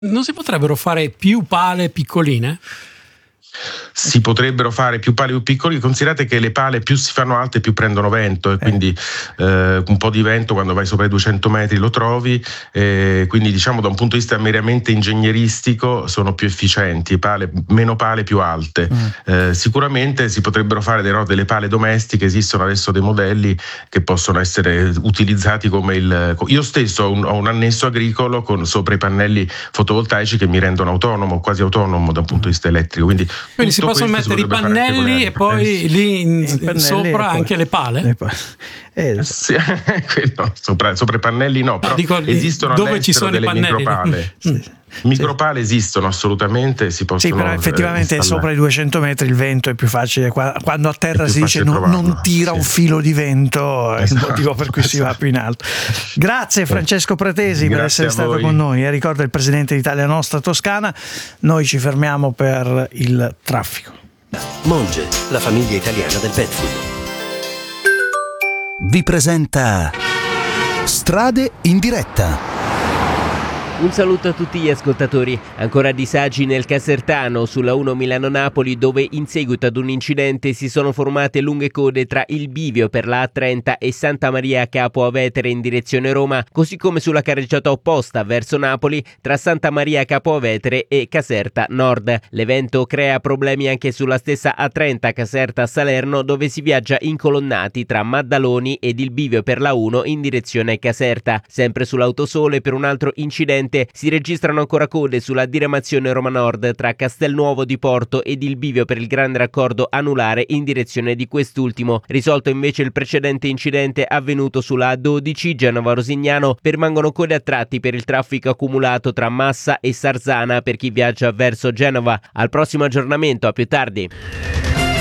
Non si potrebbero fare più pale piccoline? Si potrebbero fare più pale più piccoli, considerate che le pale più si fanno alte più prendono vento, e quindi un po' di vento quando vai sopra i 200 metri lo trovi, quindi diciamo da un punto di vista meramente ingegneristico sono più efficienti, meno pale più alte. Sicuramente si potrebbero fare delle pale domestiche, esistono adesso dei modelli che possono essere utilizzati come io stesso ho un annesso agricolo con sopra i pannelli fotovoltaici che mi rendono quasi autonomo da un punto di vista elettrico, quindi si possono mettere i pannelli e poi lì sopra anche le pale? Sì, sopra i pannelli no, però esistono dove ci sono delle i pannelli. micropale. Micropale esistono assolutamente, si possono. Sì, però effettivamente installare. sopra i 200 metri il vento è più facile. Quando a terra si dice non tira un filo di vento, è il motivo per cui si va più in alto. Grazie Francesco Pratesi per essere stato con noi. Ricorda il presidente di Italia Nostra Toscana. Noi ci fermiamo per il traffico. Monge, la famiglia italiana del pet food, vi presenta Strade in diretta. Un saluto a tutti gli ascoltatori. Ancora disagi nel Casertano sulla 1 Milano-Napoli, dove in seguito ad un incidente si sono formate lunghe code tra il bivio per la A30 e Santa Maria Capo Avetere in direzione Roma, così come sulla carreggiata opposta verso Napoli tra Santa Maria Capo Avetere e Caserta Nord. L'evento crea problemi anche sulla stessa A30 Caserta Salerno, dove si viaggia incolonnati tra Maddaloni ed il bivio per la 1 in direzione Caserta. Sempre sull'Autosole, per un altro incidente si registrano ancora code sulla diramazione Roma Nord tra Castelnuovo di Porto ed il bivio per il grande raccordo anulare in direzione di quest'ultimo. Risolto invece il precedente incidente avvenuto sulla A12 Genova-Rosignano, permangono code a tratti per il traffico accumulato tra Massa e Sarzana per chi viaggia verso Genova. Al prossimo aggiornamento, a più tardi.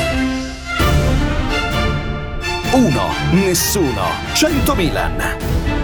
1, nessuno, 100 Milan.